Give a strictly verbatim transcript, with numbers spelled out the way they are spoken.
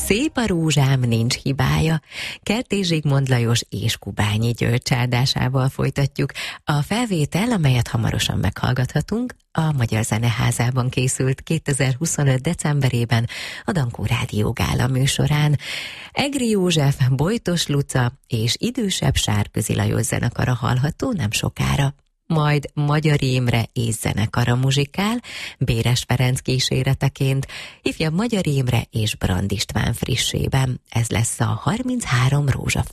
Szép a rózsám, nincs hibája. Kertész Zsigmond Lajos és Kubányi György csárdásával folytatjuk. A felvétel, amelyet hamarosan meghallgathatunk, a Magyar Zeneházában készült kétezer-huszonöt decemberében a Dankó Rádió Gála műsorán. Egri József, Bojtos Luca és idősebb Sárközi Lajos zenekara hallható nem sokára. Majd Magyar Imre és zenekara muzsikál, Béres Ferenc kíséreteként, ifjabb Magyar Imre és Brand István frissében. Ez lesz a harminchárom rózsafák.